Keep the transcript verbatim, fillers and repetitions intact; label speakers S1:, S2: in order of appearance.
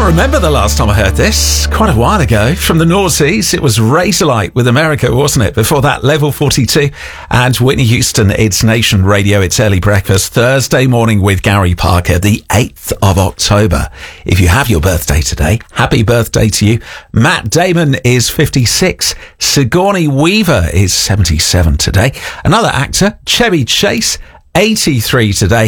S1: remember the last time I heard this. Quite a while ago. From the noughties, it was Razorlight with America, wasn't it? Before that, Level forty-two and Whitney Houston, It's Nation Radio. It's Early Breakfast, Thursday morning with Gary Parker, the eighth of October. If you have your birthday today, happy birthday to you. Matt Damon is fifty-six. Sigourney Weaver is seventy-seven today. Another actor, Chevy Chase, eighty-three today.